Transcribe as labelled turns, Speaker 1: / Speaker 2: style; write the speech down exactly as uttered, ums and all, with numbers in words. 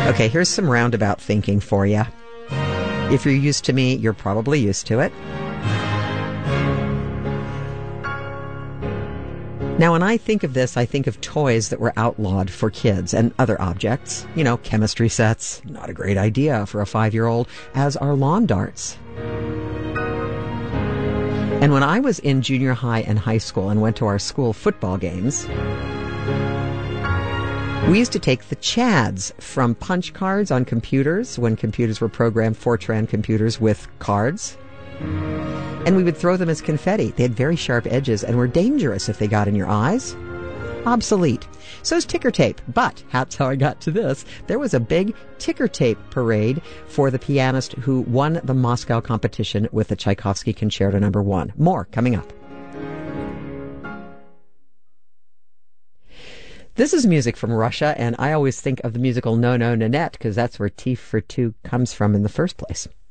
Speaker 1: Okay, here's some roundabout thinking for you. If you're used to me, you're probably used to it. Now, when I think of this, I think of toys that were outlawed for kids and other objects. You know, chemistry sets, not a great idea for a five-year-old, as are lawn darts. And when I was in junior high and high school and went to our school football games, we used to take the Chads from punch cards on computers when computers were programmed, Fortran computers with cards. And we would throw them as confetti. They had very sharp edges and were dangerous if they got in your eyes. Obsolete. So's ticker tape. But that's how I got to this. There was a big ticker tape parade for the pianist who won the Moscow competition with the Tchaikovsky Concerto Number One. More coming up. This is music from Russia, and I always think of the musical No No Nanette because that's where T for Two comes from in the first place.